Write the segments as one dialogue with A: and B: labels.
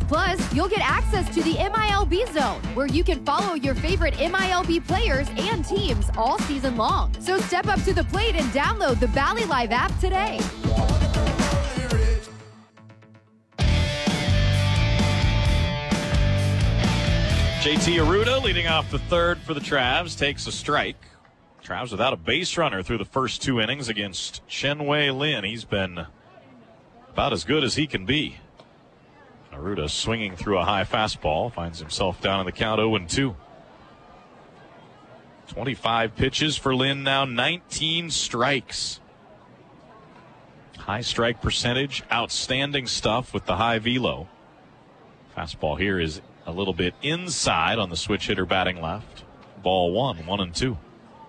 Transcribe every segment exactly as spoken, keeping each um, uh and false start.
A: Plus, you'll get access to the M I L B Zone, where you can follow your favorite M I L B players and teams all season long. So step up to the plate and download the Bally Live app today.
B: J T Arruda leading off the third for the Travs, takes a strike. Travs without a base runner through the first two innings against Chen-Wei Lin. He's been about as good as he can be. Arruda swinging through a high fastball, finds himself down in the count oh and two. twenty-five pitches for Lin now, nineteen strikes. High strike percentage, outstanding stuff with the high velo. Fastball here is a little bit inside on the switch hitter batting left. Ball one, one and two.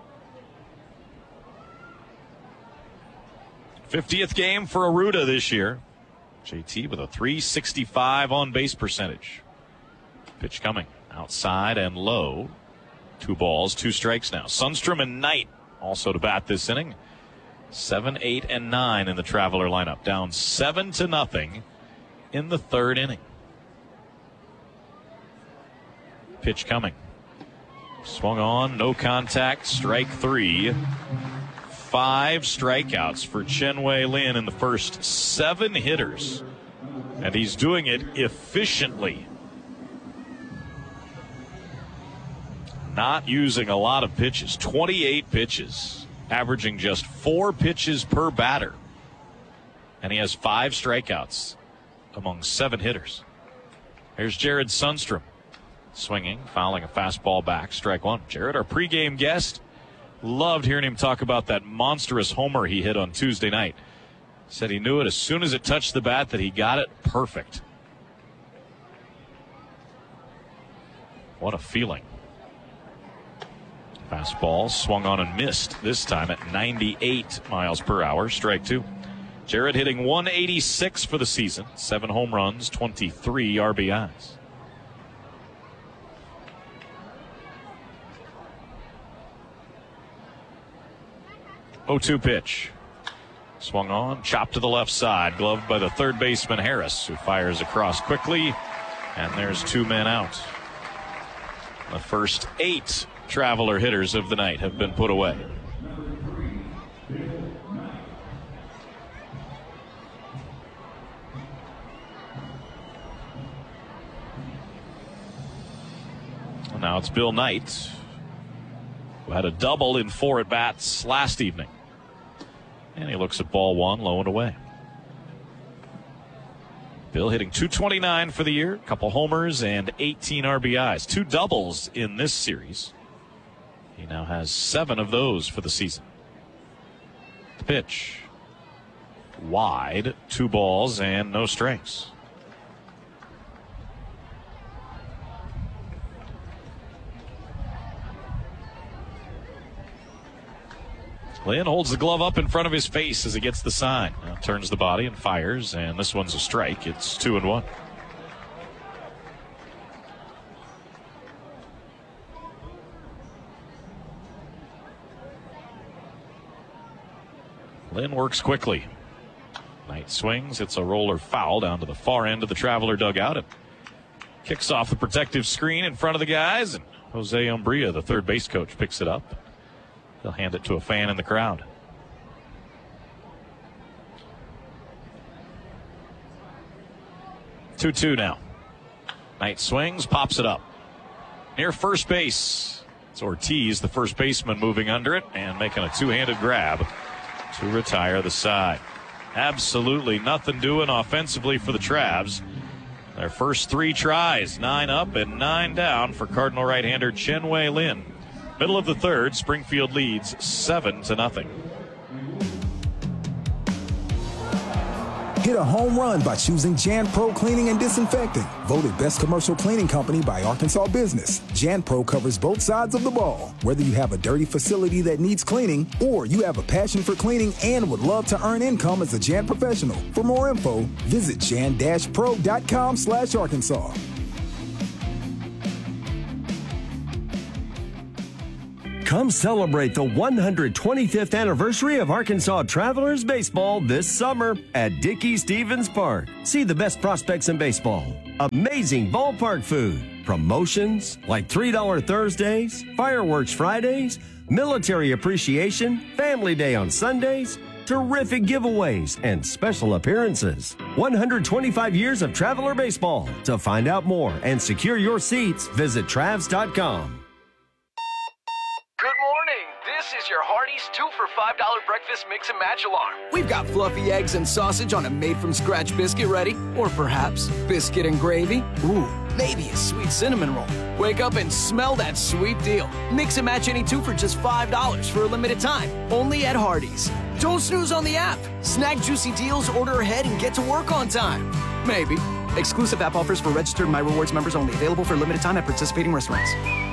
B: fiftieth game for Arruda this year. J T with a three sixty-five on base percentage. Pitch coming outside and low. Two balls, two strikes now. Sundstrom and Knight also to bat this inning. Seven, eight, and nine in the Traveler lineup. Down seven to nothing in the third inning. Pitch coming. Swung on, no contact, strike three. Five strikeouts for Chen-Wei Lin in the first seven hitters. And he's doing it efficiently. Not using a lot of pitches. twenty-eight pitches. Averaging just four pitches per batter. And he has five strikeouts among seven hitters. Here's Jared Sundstrom. Swinging, fouling a fastball back. Strike one. Jared, our pregame guest. Loved hearing him talk about that monstrous homer he hit on Tuesday night. Said he knew it as soon as it touched the bat that he got it perfect. What a feeling. Fastball swung on and missed, this time at ninety-eight miles per hour. Strike two. Jared hitting one eighty-six for the season. Seven home runs, twenty-three R B Is. oh two pitch. Swung on, chopped to the left side, gloved by the third baseman Harris, who fires across quickly, and there's two men out. The first eight Traveler hitters of the night have been put away. And now it's Bill Knight, who had a double in four at-bats last evening. And he looks at ball one, low and away. Bill hitting two twenty-nine for the year, a couple homers and eighteen R B Is. Two doubles in this series. He now has seven of those for the season. The pitch. Wide, two balls and no strikes. Lin holds the glove up in front of his face as he gets the sign. Now turns the body and fires, and this one's a strike. It's two and one. Lin works quickly. Knight swings. It's a roller foul down to the far end of the Traveler dugout and kicks off the protective screen in front of the guys. And Jose Umbria, the third base coach, picks it up. They'll hand it to a fan in the crowd. two two now. Knight swings, pops it up. Near first base. It's Ortiz, the first baseman, moving under it and making a two-handed grab to retire the side. Absolutely nothing doing offensively for the Travs. Their first three tries, nine up and nine down for Cardinal right-hander Chen-Wei Lin. Middle of the third, Springfield leads seven to nothing.
C: Hit a home run by choosing Jan Pro Cleaning and Disinfecting. Voted best commercial cleaning company by Arkansas Business. Jan Pro covers both sides of the ball. Whether you have a dirty facility that needs cleaning or you have a passion for cleaning and would love to earn income as a Jan professional. For more info, visit jan dash pro dot com slash Arkansas.
D: Come celebrate the one hundred twenty-fifth anniversary of Arkansas Travelers baseball this summer at Dickey Stevens Park. See the best prospects in baseball, amazing ballpark food, promotions like three dollar Thursdays, fireworks Fridays, military appreciation, family day on Sundays, terrific giveaways, and special appearances. one hundred twenty-five years of Traveler Baseball. To find out more and secure your seats, visit Travs dot com.
E: Good morning. This is your Hardee's two for five dollar breakfast mix and match alarm.
F: We've got fluffy eggs and sausage on a made-from-scratch biscuit ready. Or perhaps biscuit and gravy. Ooh, maybe a sweet cinnamon roll. Wake up and smell that sweet deal. Mix and match any two for just five dollars for a limited time. Only at Hardee's. Don't snooze on the app. Snag juicy deals, order ahead, and get to work on time. Maybe. Exclusive app offers for registered My Rewards members only. Available for limited time at participating restaurants.